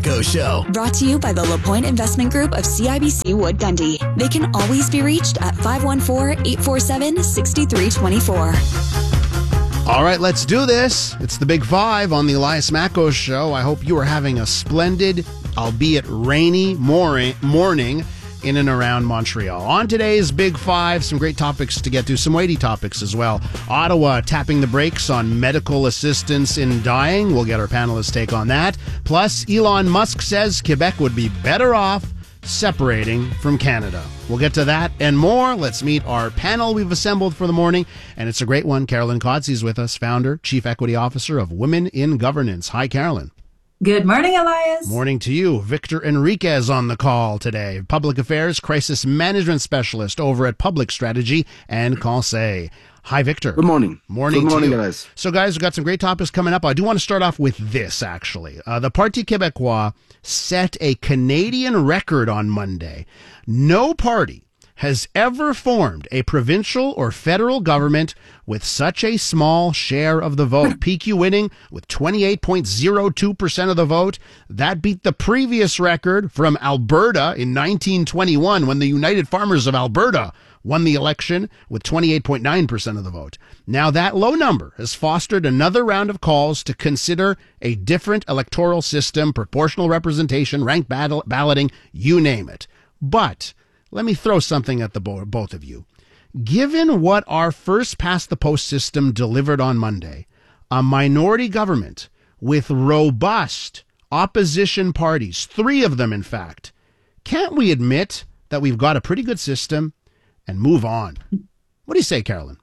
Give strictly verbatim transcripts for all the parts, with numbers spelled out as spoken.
Macco Show. Brought to you by the LaPointe Investment Group of C I B C Wood Gundy. They can always be reached at five one four, eight four seven, six three two four. All right, let's do this. It's the Big Five on the Elias Macco Show. I hope you are having a splendid, albeit rainy morning, morning in and around Montreal. On today's Big Five, some great topics to get to, some weighty topics as well. Ottawa tapping the brakes on medical assistance in dying. We'll get our panelists' take on that. Plus, Elon Musk says Quebec would be better off separating from Canada. We'll get to that and more. Let's meet our panel we've assembled for the morning, and it's a great one. Carolyn Kotze is with us, founder, Chief Equity Officer of Women in Governance. Hi, Carolyn. Good morning, Elias. Morning to you. Victor Enriquez on the call today, Public Affairs Crisis Management Specialist over at Public Strategy and Conseil. Hi, Victor. Good morning. Morning Good morning, to you. guys. So, guys, we've got some great topics coming up. I do want to start off with this, actually. Uh, the Parti Québécois set a Canadian record on Monday. No party has ever formed a provincial or federal government with such a small share of the vote. P Q winning with twenty-eight point zero two percent of the vote. That beat the previous record from Alberta in nineteen twenty-one when the United Farmers of Alberta won the election with twenty-eight point nine percent of the vote. Now, that low number has fostered another round of calls to consider a different electoral system, proportional representation, ranked battle, balloting, you name it. But let me throw something at the bo- both of you. Given what our first past the post system delivered on Monday, a minority government with robust opposition parties, three of them in fact, can't we admit that we've got a pretty good system and move on? What do you say, Carolyn?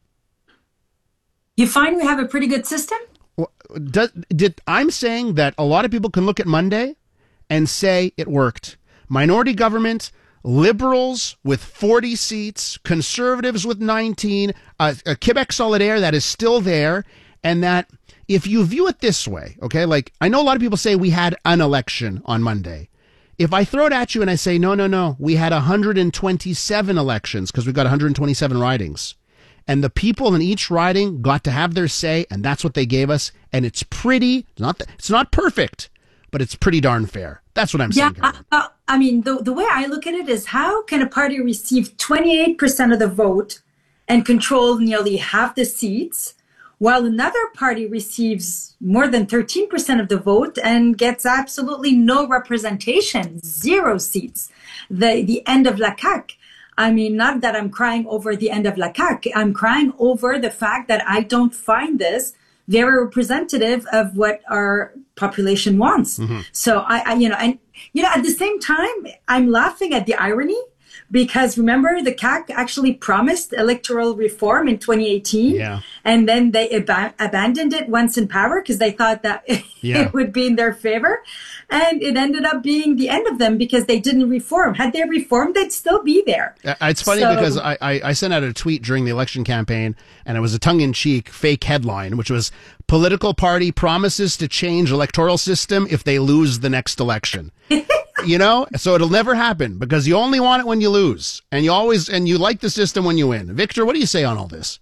You find we have a pretty good system? Well, does, did, I'm saying that a lot of people can look at Monday and say it worked. Minority government, Liberals with forty seats, Conservatives with nineteen, uh, a Quebec Solidaire that is still there, and that if you view it this way, okay, like I know a lot of people say we had an election on Monday. If I throw it at you and I say, no, no, no, we had one hundred twenty-seven elections because we've got one hundred twenty-seven ridings. And the people in each riding got to have their say, and that's what they gave us. And it's pretty, not it's not perfect, but it's pretty darn fair. That's what I'm yeah, saying. Yeah, uh, I mean, the, the way I look at it is how can a party receive twenty-eight percent of the vote and control nearly half the seats, while another party receives more than thirteen percent of the vote and gets absolutely no representation, zero seats. The the end of La C A Q. I mean, not that I'm crying over the end of La C A Q. I'm crying over the fact that I don't find this very representative of what our population wants. Mm-hmm. So I, I, you know, and, you know, at the same time, I'm laughing at the irony. Because remember, the C A Q actually promised electoral reform in twenty eighteen, yeah. and then they ab- abandoned it once in power because they thought that yeah. it would be in their favor. And it ended up being the end of them because they didn't reform. Had they reformed, they'd still be there. Uh, it's funny so, because I, I, I sent out a tweet during the election campaign, and it was a tongue-in-cheek fake headline, which was, political party promises to change electoral system if they lose the next election. You know, so it'll never happen because you only want it when you lose, and you always and you like the system when you win. Victor, what do you say on all this?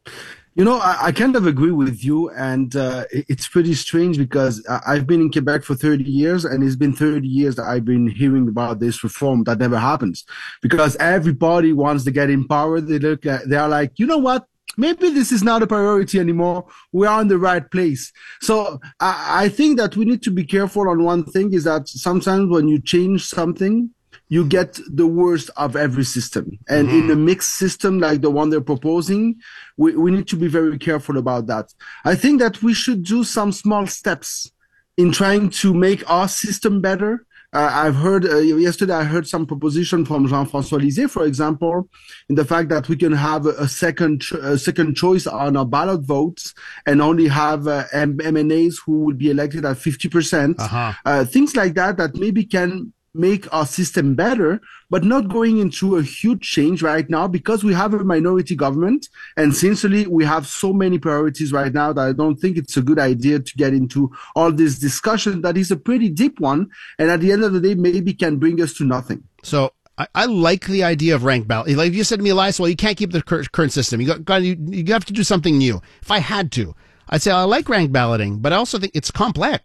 You know, I, I kind of agree with you, and uh, it's pretty strange because I've been in Quebec for thirty years, and it's been thirty years that I've been hearing about this reform that never happens because everybody wants to get in power. They look at, they are like, you know what? Maybe this is not a priority anymore. We are in the right place. So I, I think that we need to be careful on one thing is that sometimes when you change something, you get the worst of every system. And mm-hmm. in a mixed system like the one they're proposing, we, we need to be very careful about that. I think that we should do some small steps in trying to make our system better. Uh, I've heard, uh, yesterday I heard some proposition from Jean-François Lisée, for example, in the fact that we can have a, a second, ch- a second choice on our ballot votes and only have uh, M- MNAs who will be elected at fifty percent. Uh-huh. Uh, things like that, that maybe can make our system better, but not going into a huge change right now because we have a minority government. And sincerely, we have so many priorities right now that I don't think it's a good idea to get into all this discussion that is a pretty deep one. And at the end of the day, maybe can bring us to nothing. So I, I like the idea of ranked ballot. Like you said to me, Elias, well, you can't keep the cur- current system. You got, got you, you have to do something new. If I had to, I'd say I like ranked balloting, but I also think it's complex.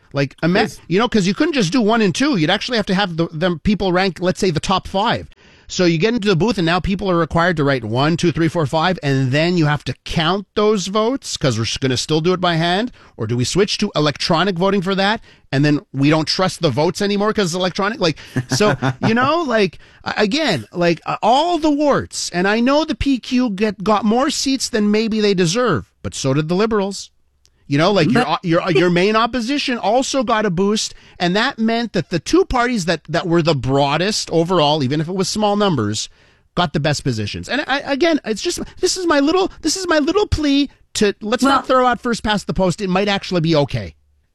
Like, ima- Yes. you know, because you couldn't just do one and two. You'd actually have to have the, them people rank, let's say, the top five. So you get into the booth, and now people are required to write one, two, three, four, five, and then you have to count those votes because we're going to still do it by hand. Or do we switch to electronic voting for that? And then we don't trust the votes anymore because it's electronic. Like, so, you know, like, again, like uh, all the warts. And I know the P Q get got more seats than maybe they deserve, but so did the Liberals. You know, like your your your main opposition also got a boost, and that meant that the two parties that, that were the broadest overall, even if it was small numbers, got the best positions. And I, again, it's just this is my little this is my little plea to let's Well, not throw out first past the post. It might actually be okay.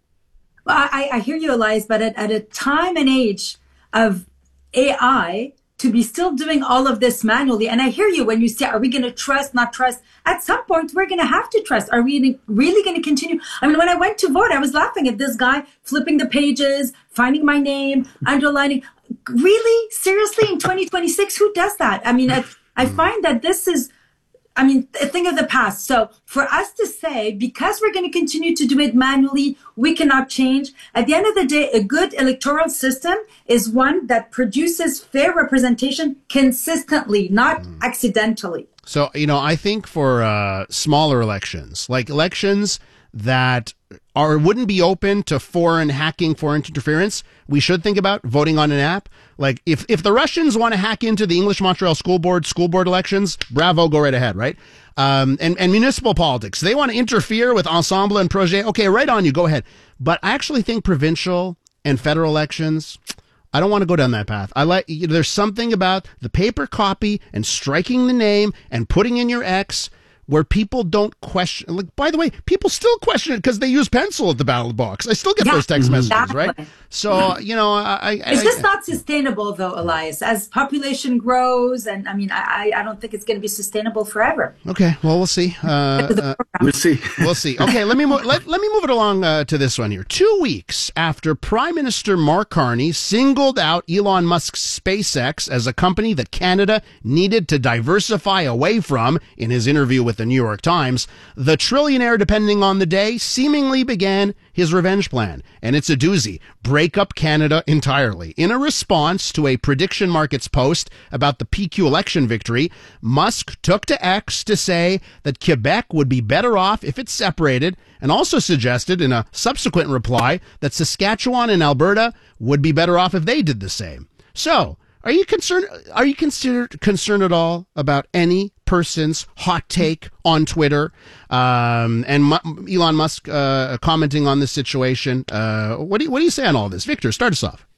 Well, I, I hear you, Elias, but at, at a time and age of A I, to be still doing all of this manually, and I hear you when you say, are we going to trust, not trust? At some point, we're going to have to trust. Are we really going to continue? I mean, when I went to vote, I was laughing at this guy flipping the pages, finding my name, underlining. Really? Seriously? In twenty twenty-six, who does that? I mean, I, I find that this is, I mean, a thing of the past. So for us to say, because we're going to continue to do it manually, we cannot change. At the end of the day, a good electoral system is one that produces fair representation consistently, not mm. accidentally. So, you know, I think for uh, smaller elections, like elections that are wouldn't be open to foreign hacking, foreign interference, we should think about voting on an app. Like if, if the Russians want to hack into the English Montreal School Board, school board elections, bravo, go right ahead, right? Um, and, and municipal politics, they want to interfere with Ensemble and Projet. Okay, right on you, go ahead. But I actually think provincial and federal elections, I don't want to go down that path. I like, you know, there's something about the paper copy and striking the name and putting in your X where people don't question. Like, by the way, people still question it because they use pencil at the ballot box. I still get yeah, those text messages, exactly. right? So, you know, I, I it's just I, not sustainable, though, Elias. As population grows, and I mean, I, I don't think it's going to be sustainable forever. Okay, well, we'll see. Uh, uh, We'll see. we'll see. Okay, let me mo- let, let me move it along uh, to this one here. Two weeks after Prime Minister Mark Carney singled out Elon Musk's SpaceX as a company that Canada needed to diversify away from in his interview with the New York Times, the trillionaire, depending on the day, seemingly began his revenge plan. And it's a doozy. Break up Canada entirely. In a response to a Prediction Markets post about the P Q election victory, Musk took to X to say that Quebec would be better off if it's separated, and also suggested in a subsequent reply that Saskatchewan and Alberta would be better off if they did the same. So, are you concerned? Are you considered concerned at all about any person's hot take on Twitter? Um, and M- Elon Musk uh, commenting on this situation. Uh, what do you, what do you say on all this, Victor? Start us off.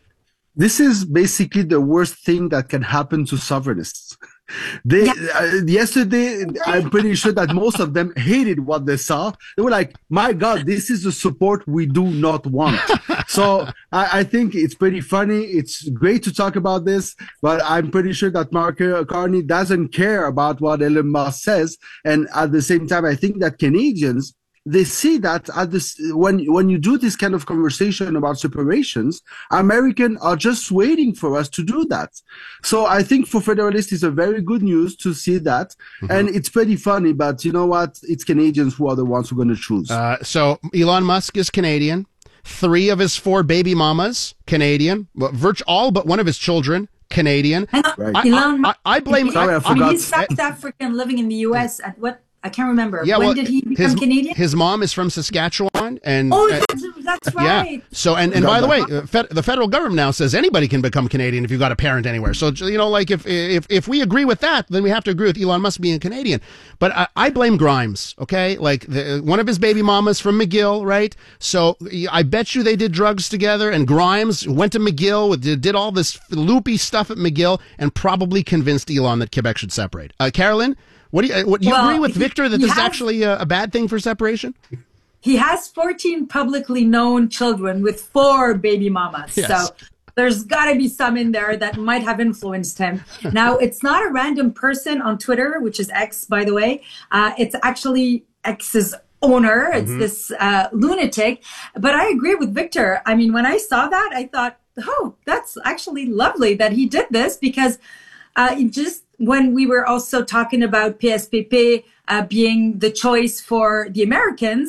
This is basically the worst thing that can happen to sovereignists. They Yeah. uh, yesterday, I'm pretty sure that most of them hated what they saw. They were like, "My God, this is the support we do not want." So I, I think it's pretty funny. It's great to talk about this, but I'm pretty sure that Mark Carney doesn't care about what Elon Musk says. And at the same time, I think that Canadians, they see that at this, when, when you do this kind of conversation about separations, Americans are just waiting for us to do that. So I think for Federalists, it's a very good news to see that. Mm-hmm. And it's pretty funny, but you know what? It's Canadians who are the ones who are going to choose. Uh, so Elon Musk is Canadian. Three of his four baby mamas, Canadian. Well, virtually all but one of his children, Canadian. Right. I, Elon I, I, I blame. Sorry, I I, I forgot. mean, he's South African living in the U S at what? I can't remember. Yeah, when well, did he become his, Canadian? His mom is from Saskatchewan, and oh, uh, that's, that's right. yeah. So, and, and by the way, uh, fed, the federal government now says anybody can become Canadian if you've got a parent anywhere. So, you know, like if if if we agree with that, then we have to agree with Elon Musk being Canadian. But I, I blame Grimes. Okay, like the, one of his baby mamas from McGill, right? So I bet you they did drugs together, and Grimes went to McGill, did, did all this loopy stuff at McGill, and probably convinced Elon that Quebec should separate. Uh, Carolyn. What do you, what, do you Well, agree with Victor that he this is has- actually a, a bad thing for separation? He has fourteen publicly known children with four baby mamas. Yes. So there's got to be some in there that might have influenced him. Now, it's not a random person on Twitter, which is X, by the way. Uh, it's actually X's owner. It's mm-hmm. this uh, lunatic. But I agree with Victor. I mean, when I saw that, I thought, oh, that's actually lovely that he did this, because uh, it just when we were also talking about P S P P uh, being the choice for the Americans,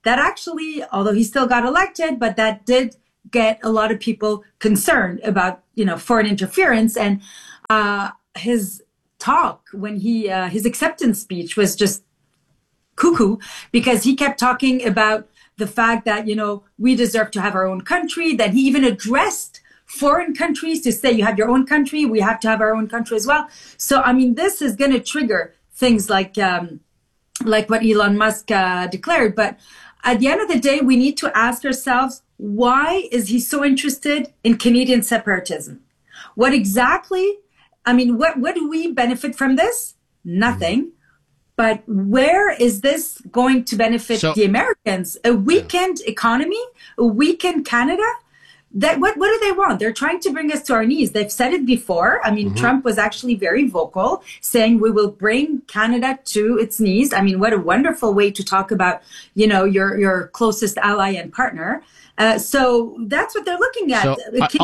that actually, although he still got elected, but that did get a lot of people concerned about, you know, foreign interference. And uh, his talk when he, uh, his acceptance speech was just cuckoo, because he kept talking about the fact that, you know, we deserve to have our own country, that he even addressed foreign countries to say, you have your own country, we have to have our own country as well. So, I mean, this is going to trigger things like, um, like what Elon Musk uh, declared. But at the end of the day, we need to ask ourselves, why is he so interested in Canadian separatism? What exactly, I mean, what, what do we benefit from this? Nothing. But where is this going to benefit so, the Americans? A weakened yeah. economy, a weakened Canada? That what, what do they want? They're trying to bring us to our knees. They've said it before. I mean, mm-hmm. Trump was actually very vocal, saying we will bring Canada to its knees. I mean, what a wonderful way to talk about, you know, your, your closest ally and partner. Uh, so that's what they're looking at.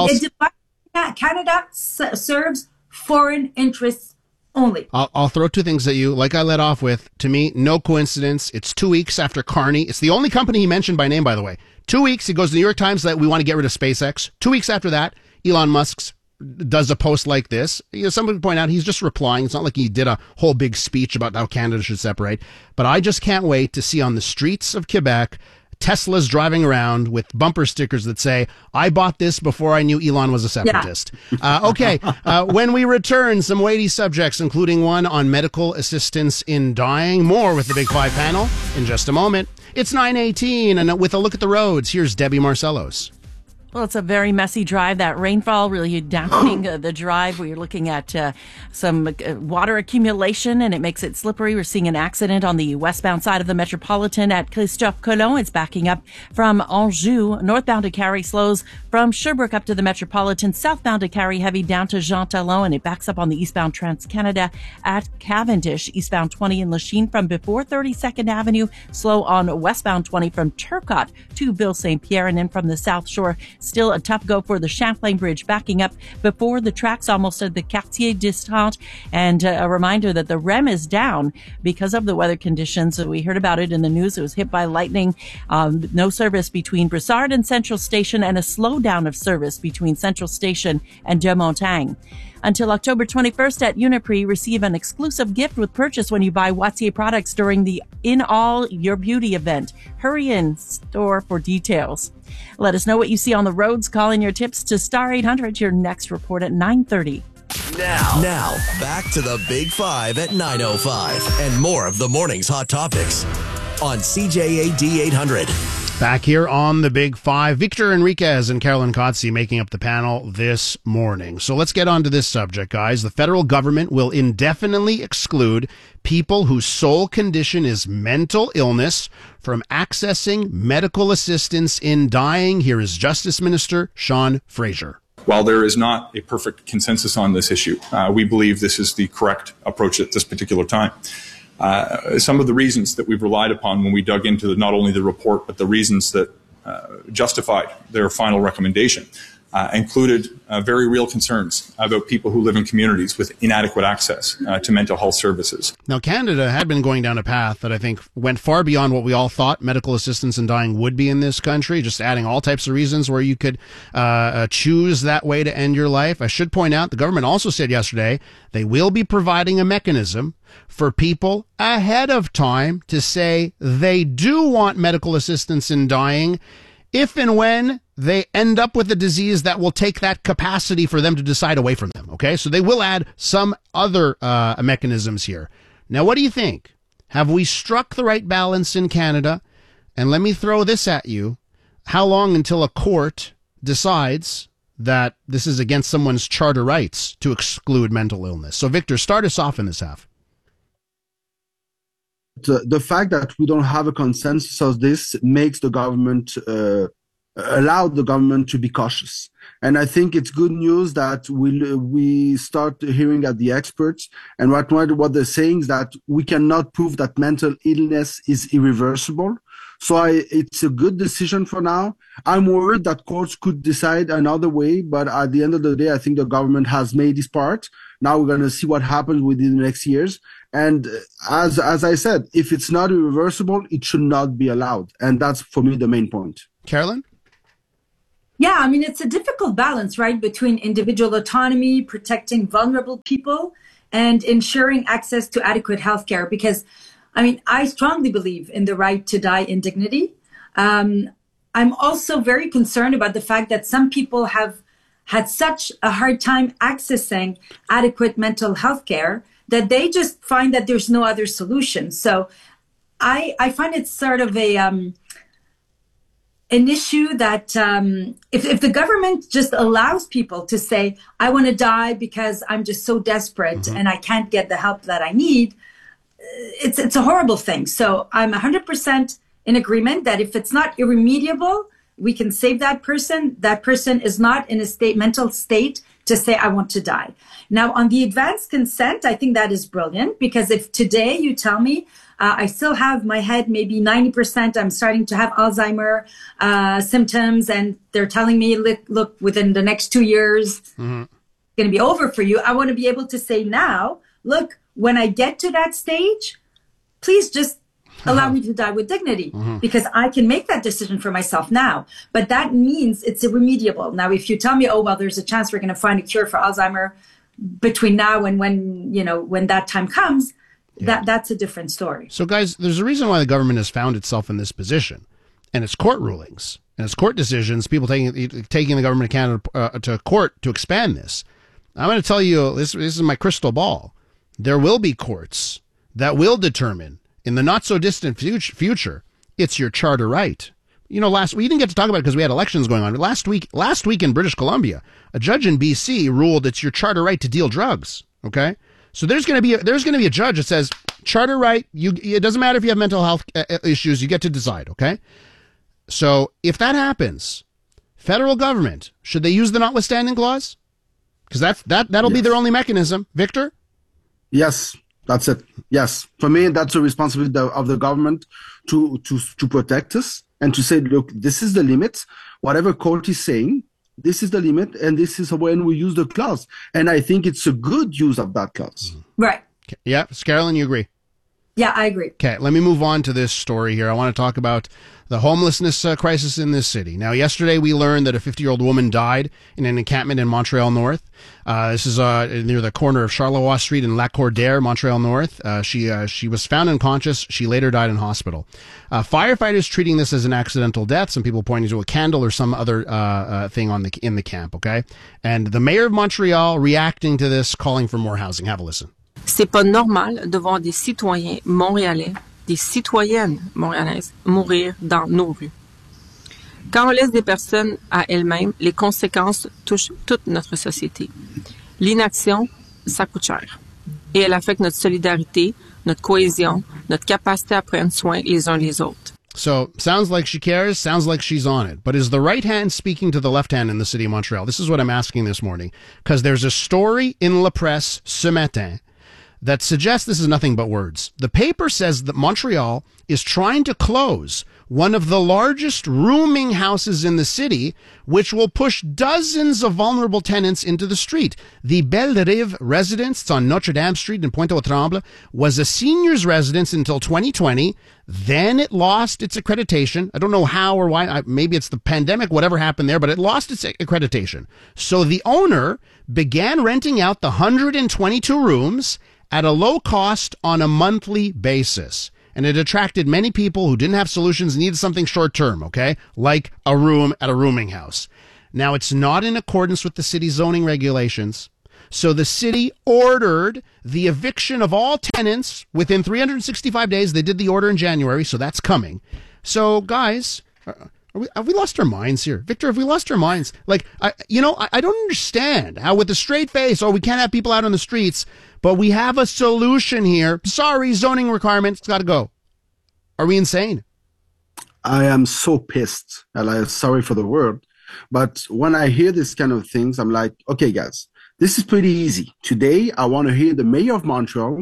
So Canada serves foreign interests only. I'll, I'll throw two things at you. Like I led off with, to me, no coincidence. It's two weeks after Carney. It's the only company he mentioned by name, by the way. Two weeks, he goes to the New York Times that we want to get rid of SpaceX. Two weeks after that, Elon Musk does a post like this. You know, someone would point out he's just replying. It's not like he did a whole big speech about how Canada should separate. But I just can't wait to see on the streets of Quebec Teslas driving around with bumper stickers that say, I bought this before I knew Elon was a separatist. Yeah. uh, okay, uh, when we return, some weighty subjects, including one on medical assistance in dying. More with the Big Five panel in just a moment. It's nine eighteen, and with a look at the roads, here's Debbie Marcellos. Well, it's a very messy drive. That rainfall really dampening uh, the drive. We're looking at uh, some uh, water accumulation, and it makes it slippery. We're seeing an accident on the westbound side of the Metropolitan at Christophe Colomb. It's backing up from Anjou. Northbound to Carrie slows from Sherbrooke up to the Metropolitan. Southbound to Carrie heavy down to Jean Talon, and it backs up on the eastbound Trans-Canada at Cavendish. Eastbound twenty in Lachine from before thirty-second Avenue. Slow on westbound twenty from Turcotte to Ville Saint Pierre, and then from the South Shore. Still a tough go for the Champlain Bridge, backing up before the tracks almost at the Quartier Distant. And uh, a reminder that the R E M is down because of the weather conditions. We heard about it in the news. It was hit by lightning. Um, no service between Brossard and Central Station, and a slowdown of service between Central Station and De Montagne. Until October twenty-first at Uniprix, receive an exclusive gift with purchase when you buy Wattier products during the In All Your Beauty event. Hurry in store for details. Let us know what you see on the roads. Call in your tips to Star eight hundred. Your next report at nine thirty. Now, now, back to the Big Five at nine oh five and more of the morning's hot topics on C J A D eight hundred. Back here on the Big Five, Victor Enriquez and Carolyn Kotze making up the panel this morning. So let's get on to this subject, guys. The federal government will indefinitely exclude people whose sole condition is mental illness from accessing medical assistance in dying. Here is Justice Minister Sean Fraser. While there is not a perfect consensus on this issue, uh, we believe this is the correct approach at this particular time. Uh, some of the reasons that we've relied upon when we dug into the, not only the report, but the reasons that uh, justified their final recommendation uh, included uh, very real concerns about people who live in communities with inadequate access uh, to mental health services. Now, Canada had been going down a path that I think went far beyond what we all thought medical assistance in dying would be in this country, just adding all types of reasons where you could uh, uh, choose that way to end your life. I should point out the government also said yesterday they will be providing a mechanism for people ahead of time to say they do want medical assistance in dying if and when they end up with a disease that will take that capacity for them to decide away from them. Okay, so they will add some other uh, mechanisms here. Now, what do you think? Have we struck the right balance in Canada? And let me throw this at you. How long until a court decides that this is against someone's charter rights to exclude mental illness? So, Victor, start us off in this half. The, the fact that we don't have a consensus of this makes the government, uh, allow the government to be cautious. And I think it's good news that we we start hearing at the experts, and what, what they're saying is that we cannot prove that mental illness is irreversible. So I, it's a good decision for now. I'm worried that courts could decide another way, but at the end of the day, I think the government has made its part. Now we're going to see what happens within the next years. And as as I said, if it's not irreversible, it should not be allowed. And that's, for me, the main point. Carolyn? Yeah, I mean, it's a difficult balance, right, between individual autonomy, protecting vulnerable people, and ensuring access to adequate healthcare. Because, I mean, I strongly believe in the right to die in dignity. Um, I'm also very concerned about the fact that some people have had such a hard time accessing adequate mental health care that they just find that there's no other solution. So I, I find it sort of a... Um, an issue that um, if, if the government just allows people to say, I want to die because I'm just so desperate mm-hmm. and I can't get the help that I need, it's it's a horrible thing. So I'm one hundred percent in agreement that if it's not irremediable, we can save that person. That person is not in a state mental state to say, I want to die. Now, on the advanced consent, I think that is brilliant, because if today you tell me, Uh, I still have my head, maybe ninety percent. I'm starting to have Alzheimer uh, symptoms, and they're telling me, look, look within the next two years, mm-hmm. it's going to be over for you. I want to be able to say now, look, when I get to that stage, please just allow me to die with dignity, mm-hmm. because I can make that decision for myself now. But that means it's irremediable. Now, if you tell me, oh, well, there's a chance we're going to find a cure for Alzheimer between now and when, you know, when that time comes, Yeah. That that's a different story. So, guys, there's a reason why the government has found itself in this position, and it's court rulings and it's court decisions. People taking taking the government of Canada uh, to court to expand this. I'm going to tell you this. This is my crystal ball. There will be courts that will determine in the not so distant future it's your charter right. You know, last we didn't get to talk about it because we had elections going on. But last week, last week in British Columbia, a judge in B C ruled it's your charter right to deal drugs. Okay. So there's going to be a, there's going to be a judge that says charter right. You it doesn't matter if you have mental health issues. You get to decide. Okay. So if that happens, federal government, should they use the notwithstanding clause? Because that's that that'll yes. be their only mechanism. Victor? Yes, that's it. Yes, for me, that's a responsibility of the government to to to protect us and to say, look, this is the limit. Whatever court is saying, this is the limit, and this is when we use the clause. And I think it's a good use of that clause. Right. Yeah, Carolyn, you agree? Yeah, I agree. Okay, let me move on to this story here. I want to talk about the homelessness uh, crisis in this city. Now, yesterday we learned that a fifty-year-old woman died in an encampment in Montreal North. Uh, this is uh, near the corner of Charlevoix Street and La Cordère, Montreal North. Uh, she uh, she was found unconscious. She later died in hospital. Uh, firefighters treating this as an accidental death. Some people pointing to a candle or some other uh, uh, thing on the in the camp. Okay, and the mayor of Montreal reacting to this, calling for more housing. Have a listen. C'est pas normal de voir des citoyens montréalais, des citoyennes montréalaises mourir dans nos rues. Quand on laisse des personnes à elles-mêmes, les conséquences touchent toute notre société. L'inaction, ça coûte cher. Et elle affecte notre solidarité, notre cohésion, notre capacité à prendre soin les uns les autres. So, sounds like she cares, sounds like she's on it. But is the right hand speaking to the left hand in the city of Montreal? This is what I'm asking this morning. Because there's a story in La Presse ce matin that suggests this is nothing but words. The paper says that Montreal is trying to close one of the largest rooming houses in the city, which will push dozens of vulnerable tenants into the street. The Belle Rive residence, it's on Notre Dame Street in Pointe-aux-Trembles, was a seniors residence until twenty twenty. Then it lost its accreditation. I don't know how or why. Maybe it's the pandemic, whatever happened there, but it lost its accreditation. So the owner began renting out the one hundred twenty-two rooms at a low cost on a monthly basis. And it attracted many people who didn't have solutions, needed something short term, okay? Like a room at a rooming house. Now, it's not in accordance with the city's zoning regulations. So the city ordered the eviction of all tenants within three hundred sixty-five days. They did the order in January, so that's coming. So, guys, are we, have we lost our minds here? Victor, have we lost our minds? Like, I, you know, I, I don't understand how with a straight face, oh, we can't have people out on the streets, but we have a solution here. Sorry, zoning requirements, it's got to go. Are we insane? I am so pissed. And I'm sorry for the word. But when I hear this kind of things, I'm like, okay, guys, this is pretty easy. Today, I want to hear the mayor of Montreal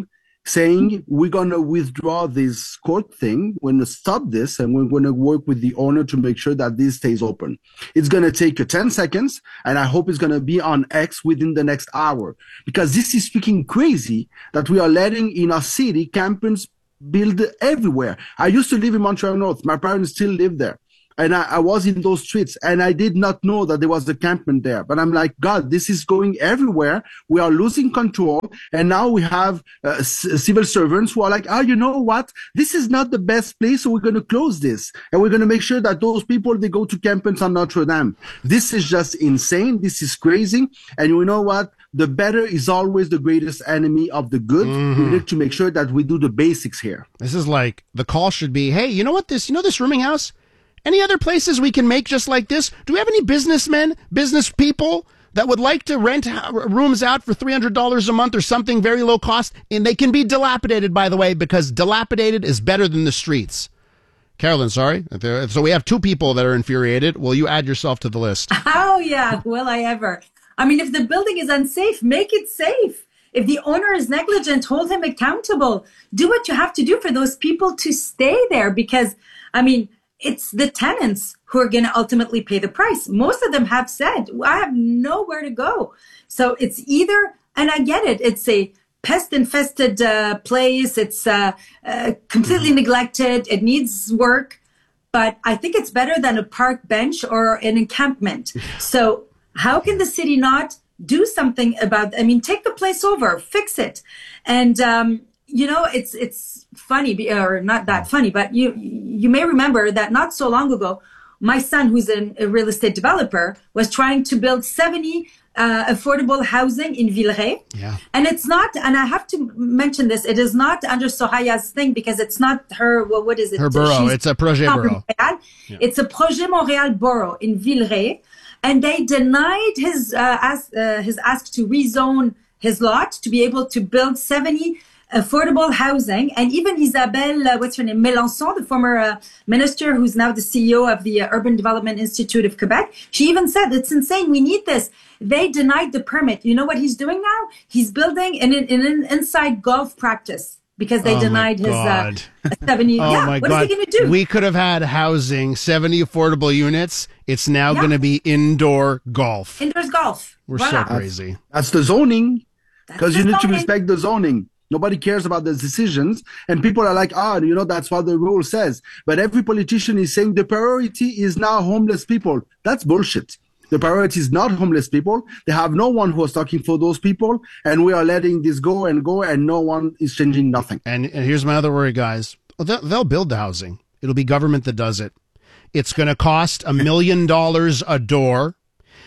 saying we're going to withdraw this court thing, we're going to stop this, and we're going to work with the owner to make sure that this stays open. It's going to take you ten seconds, and I hope it's going to be on X within the next hour, because this is freaking crazy that we are letting in our city campings build everywhere. I used to live in Montreal North. My parents still live there. And I, I was in those streets, and I did not know that there was a campment there. But I'm like, God, this is going everywhere. We are losing control. And now we have uh, c- civil servants who are like, oh, you know what? This is not the best place, so we're going to close this. And we're going to make sure that those people, they go to campings on Notre Dame. This is just insane. This is crazy. And you know what? The better is always the greatest enemy of the good. Mm-hmm. We need to make sure that we do the basics here. This is like, the call should be, hey, you know what this, you know this rooming house? Any other places we can make just like this? Do we have any businessmen, business people that would like to rent rooms out for three hundred dollars a month or something very low cost? And they can be dilapidated, by the way, because dilapidated is better than the streets. Carolyn, sorry. So we have two people that are infuriated. Will you add yourself to the list? Oh, yeah. Will I ever? I mean, if the building is unsafe, make it safe. If the owner is negligent, hold him accountable. Do what you have to do for those people to stay there, because, I mean, it's the tenants who are going to ultimately pay the price. Most of them have said, I have nowhere to go. So it's either, and I get it, it's a pest-infested uh, place. It's uh, uh, completely neglected. It needs work. But I think it's better than a park bench or an encampment. So how can the city not do something about, I mean, take the place over, fix it. And, um, you know, it's it's funny, or not that funny, but you you may remember that not so long ago, my son, who's an, a real estate developer, was trying to build seventy uh, affordable housing in Villeray. Yeah. And it's not, and I have to mention this, it is not under Soraya's thing, because it's not her, well, what is it? Her borough. She's, it's a Projet Borough. Yeah. It's a Projet Montréal borough in Villeray. And they denied his, uh, ask, uh, his ask to rezone his lot to be able to build seventy affordable housing. And even Isabelle, uh, what's her name, Mélenchon, the former uh, minister who's now the C E O of the uh, Urban Development Institute of Quebec, she even said, it's insane, we need this. They denied the permit. You know what he's doing now? He's building an, an, an inside golf practice because they oh denied his uh, seventy. Oh yeah, my what God. is he going to do? We could have had housing, seventy affordable units. It's now yeah. going to be indoor golf. Indoors golf. We're Voila. so crazy. That's, that's the zoning, because you need zoning. to respect the zoning. Nobody cares about the decisions, and people are like, ah, oh, you know, that's what the rule says. But every politician is saying the priority is now homeless people. That's bullshit. The priority is not homeless people. They have no one who is talking for those people, and we are letting this go and go, and no one is changing nothing. And, and here's my other worry, guys. Well, they'll, they'll build the housing. It'll be government that does it. It's going to cost a million dollars a door,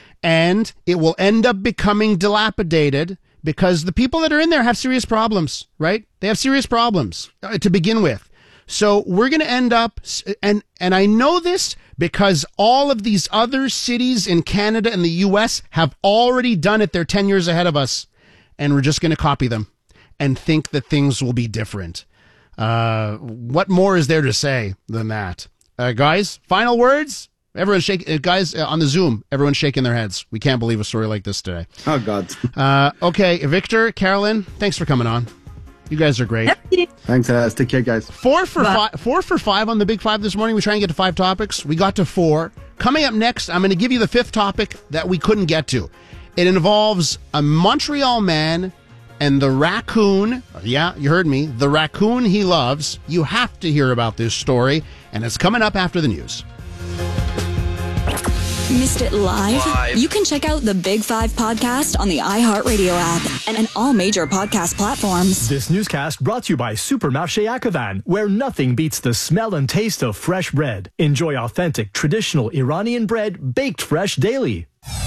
and it will end up becoming dilapidated, because the people that are in there have serious problems, right? They have serious problems uh, to begin with. So we're going to end up, and and I know this because all of these other cities in Canada and the U S have already done it. They're ten years ahead of us, and we're just going to copy them and think that things will be different. Uh, what more is there to say than that? Uh, guys, final words? Everyone shake, uh, guys uh, on the Zoom, everyone's shaking their heads. We can't believe a story like this today. Oh, God. Uh, okay, Victor, Carolyn, thanks for coming on. You guys are great. Thanks, uh, take care, guys. Four for five, four for five on the Big Five this morning. We try and get to five topics. We got to four. Coming up next, I'm going to give you the fifth topic that we couldn't get to. It involves a Montreal man and the raccoon. Yeah, you heard me. The raccoon he loves. You have to hear about this story, and it's coming up after the news. Missed it live? live? You can check out the Big Five podcast on the iHeartRadio app and on all major podcast platforms. This newscast brought to you by Supermarché Akovan, where nothing beats the smell and taste of fresh bread. Enjoy authentic, traditional Iranian bread baked fresh daily.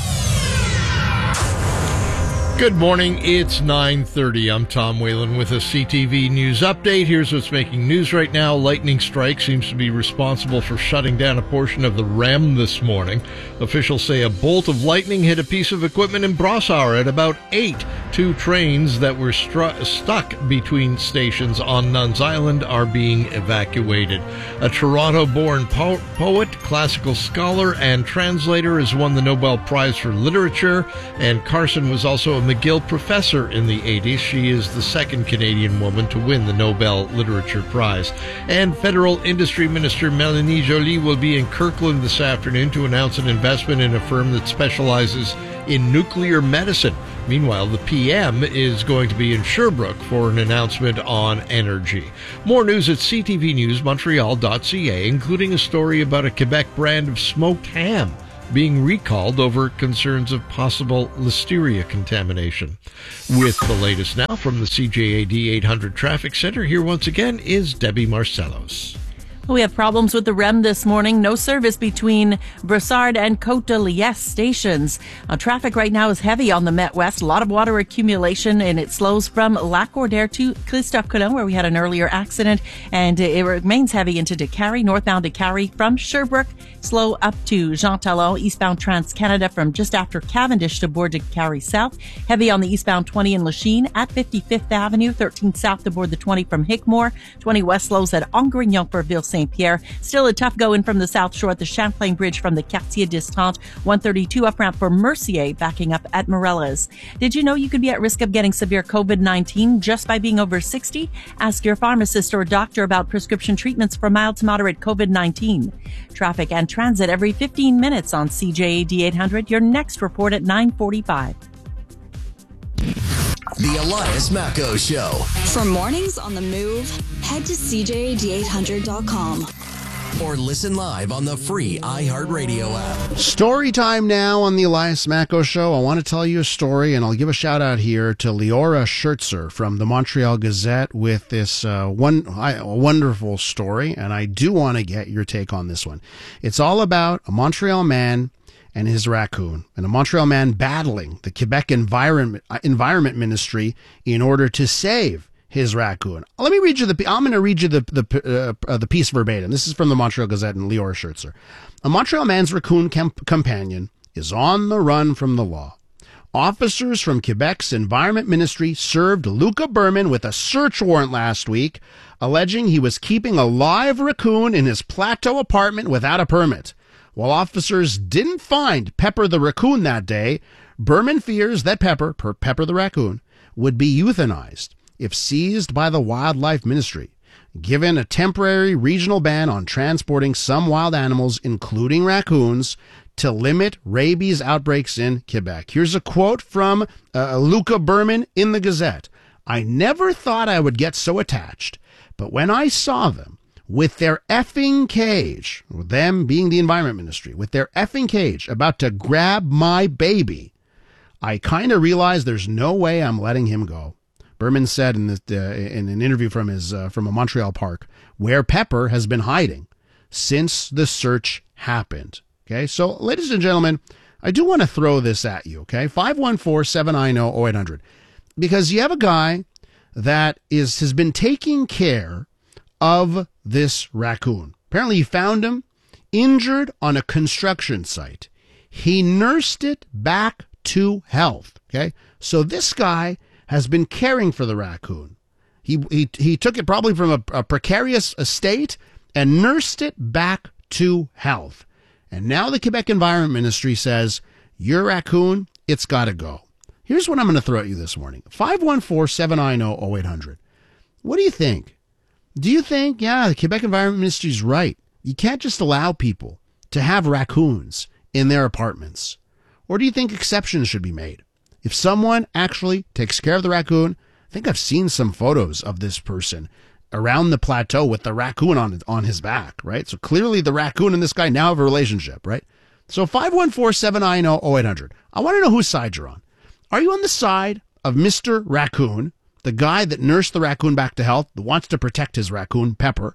Good morning. It's nine thirty. I'm Tom Whalen with a C T V News update. Here's what's making news right now. Lightning strike seems to be responsible for shutting down a portion of the R E M this morning. Officials say a bolt of lightning hit a piece of equipment in Brossard at about eight Two trains that were stru- stuck between stations on Nuns Island are being evacuated. A Toronto-born po- poet, classical scholar, and translator has won the Nobel Prize for Literature, and Carson was also a McGill professor in the eighties. She is the second Canadian woman to win the Nobel Literature Prize. And Federal Industry Minister Melanie Joly will be in Kirkland this afternoon to announce an investment in a firm that specializes in nuclear medicine. Meanwhile, the P M is going to be in Sherbrooke for an announcement on energy. More news at c t v news montreal dot c a, including a story about a Quebec brand of smoked ham being recalled over concerns of possible listeria contamination. With the latest now from the C J A D eight hundred Traffic Center, here once again is Debbie Marcellos. We have problems with the R E M this morning. No service between Brossard and Côte de Liesse stations. Uh, traffic right now is heavy on the Met West. A lot of water accumulation, and it slows from Lac-Cordaire to Christophe Colomb, where we had an earlier accident, and it remains heavy into Décarie, northbound Décarie from Sherbrooke. Slow up to Jean Talon, eastbound Trans-Canada from just after Cavendish to board Décarie South. Heavy on the eastbound twenty in Lachine at fifty-fifth Avenue. thirteen south to board the twenty from Hickmore. twenty west slows at Angrignon for Ville-Saint-Pierre. Still a tough go in from the South Shore at the Champlain Bridge from the Quartier d'Estrante. one thirty-two up ramp for Mercier, backing up at Morellas. Did you know you could be at risk of getting severe COVID nineteen just by being over sixty? Ask your pharmacist or doctor about prescription treatments for mild to moderate COVID nineteen. Traffic and transit every fifteen minutes on C J A D eight hundred. Your next report at nine forty-five. The Elias Macco Show. For mornings on the move, head to c j a d eight hundred dot com. Or listen live on the free iHeartRadio app. Story time now on the Elias Macco Show. I want to tell you a story, and I'll give a shout out here to Leora Schertzer from the Montreal Gazette with this uh, one I, wonderful story, and I do want to get your take on this one. It's all about a Montreal man and his raccoon, and a Montreal man battling the Quebec Environment Environment Ministry in order to save his raccoon. Let me read you the. I'm going to read you the the uh, the piece verbatim. This is from the Montreal Gazette and Leora Schertzer. A Montreal man's raccoon camp- companion is on the run from the law. Officers from Quebec's Environment Ministry served Luca Berman with a search warrant last week, alleging he was keeping a live raccoon in his Plateau apartment without a permit. While officers didn't find Pepper the raccoon that day, Berman fears that Pepper, per Pepper the raccoon, would be euthanized if seized by the Wildlife Ministry, given a temporary regional ban on transporting some wild animals, including raccoons, to limit rabies outbreaks in Quebec. Here's a quote from uh, Luca Berman in the Gazette. I never thought I would get so attached, but when I saw them with their effing cage, them being the Environment Ministry, with their effing cage about to grab my baby, I kind of realized there's no way I'm letting him go. Berman said in, the, uh, in an interview from his uh, from a Montreal park, where Pepper has been hiding since the search happened. Okay, so ladies and gentlemen, I do want to throw this at you. Okay, five one four, seven nine zero, zero eight hundred, because you have a guy that is has been taking care of this raccoon. Apparently, he found him injured on a construction site. He nursed it back to health. Okay, so this guy has been caring for the raccoon. He he he took it probably from a, a precarious estate and nursed it back to health. And now the Quebec Environment Ministry says, your raccoon, it's got to go. Here's what I'm going to throw at you this morning. five one four, seven nine zero, zero eight hundred. What do you think? Do you think, yeah, the Quebec Environment Ministry is right? You can't just allow people to have raccoons in their apartments. Or do you think exceptions should be made? If someone actually takes care of the raccoon, I think I've seen some photos of this person around the plateau with the raccoon on on his back, right? So clearly the raccoon and this guy now have a relationship, right? So five one four, seven nine zero, zero eight hundred. I want to know whose side you're on. Are you on the side of Mister Raccoon, the guy that nursed the raccoon back to health, that wants to protect his raccoon, Pepper?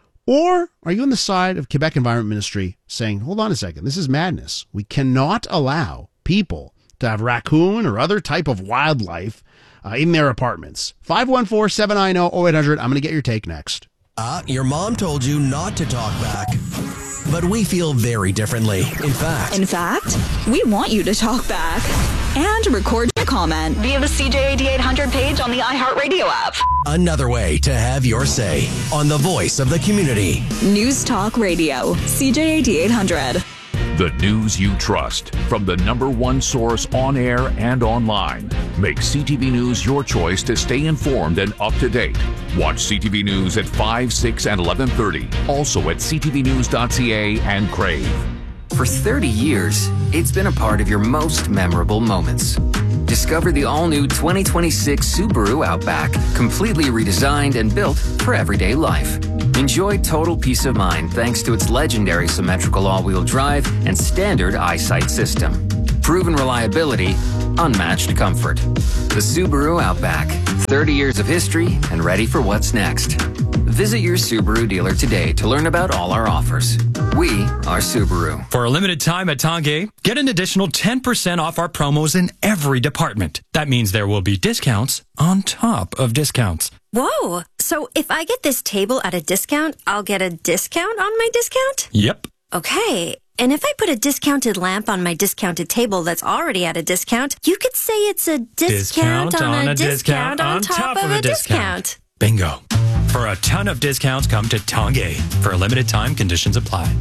Or are you on the side of Quebec Environment Ministry saying, hold on a second, this is madness. We cannot allow people to have raccoon or other type of wildlife uh, in their apartments. five one four, seven nine zero, zero eight hundred. I'm going to get your take next. Uh, your mom told you not to talk back. But we feel very differently. In fact. In fact, we want you to talk back. and record your comment via the C J A D eight hundred page on the iHeartRadio app. Another way to have your say on the voice of the community. News Talk Radio, C J A D eight hundred. The news you trust from the number one source on air and online. Make C T V News your choice to stay informed and up to date. Watch C T V News at five, six, and eleven thirty. Also at c t v news dot c a and Crave. For thirty years, it's been a part of your most memorable moments. Discover the all-new twenty twenty-six Subaru Outback, completely redesigned and built for everyday life. Enjoy total peace of mind thanks to its legendary symmetrical all-wheel drive and standard eyesight system. Proven reliability, unmatched comfort. The Subaru Outback, thirty years of history and ready for what's next. Visit your Subaru dealer today to learn about all our offers. We are Subaru. For a limited time at Tanguay, get an additional ten percent off our promos in every department. That means there will be discounts on top of discounts. Whoa! So if I get this table at a discount, I'll get a discount on my discount? Yep. Okay. And if I put a discounted lamp on my discounted table that's already at a discount, you could say it's a discount, discount on, on a, a discount, discount on top, top of a discount. discount. Bingo. For a ton of discounts, come to Tanguay. For a limited time, conditions apply.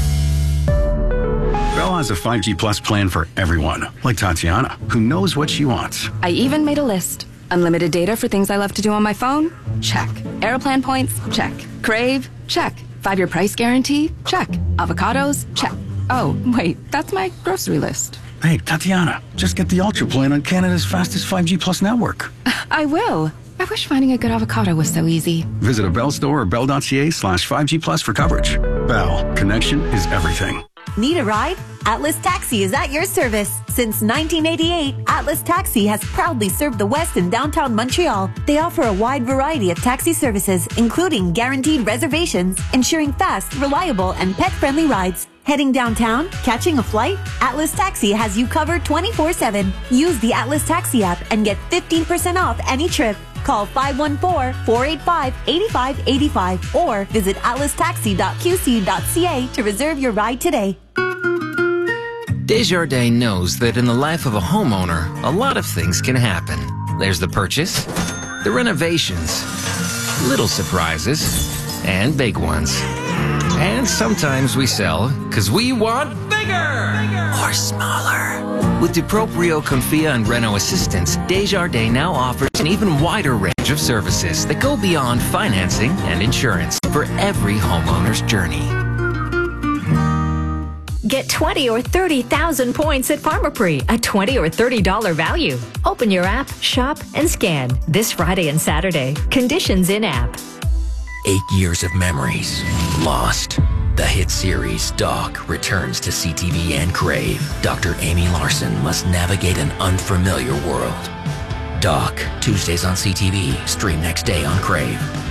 Bell has a five G Plus plan for everyone, like Tatiana, who knows what she wants. I even made a list. Unlimited data for things I love to do on my phone? Check. Airplan points? Check. Crave? Check. Five-year price guarantee? Check. Avocados? Check. Oh, wait, that's my grocery list. Hey, Tatiana, just get the Ultra plan on Canada's fastest five G Plus network. I will. I wish finding a good avocado was so easy. Visit a Bell store or bell.ca slash 5G Plus for coverage. Bell, connection is everything. Need a ride? Atlas Taxi is at your service. Since nineteen eighty-eight, Atlas Taxi has proudly served the West and downtown Montreal. They offer a wide variety of taxi services, including guaranteed reservations, ensuring fast, reliable, and pet-friendly rides. Heading downtown? Catching a flight? Atlas Taxi has you covered twenty-four seven. Use the Atlas Taxi app and get fifteen percent off any trip. Call five one four, four eight five, eight five eight five or visit atlas taxi dot q c dot c a to reserve your ride today. Desjardins knows that in the life of a homeowner, a lot of things can happen. There's the purchase, the renovations, little surprises, and big ones. And sometimes we sell because we want bigger, bigger or smaller. With DuProprio, Confia, and Reno Assistance, Desjardins now offers an even wider range of services that go beyond financing and insurance for every homeowner's journey. Get twenty or thirty thousand points at Pharmaprix, a twenty or thirty dollar value. Open your app, shop, and scan this Friday and Saturday. Conditions in app. Eight years of memories lost. The hit series Doc returns to C T V and Crave. Doctor Amy Larson must navigate an unfamiliar world. Doc, Tuesdays on C T V, stream next day on Crave.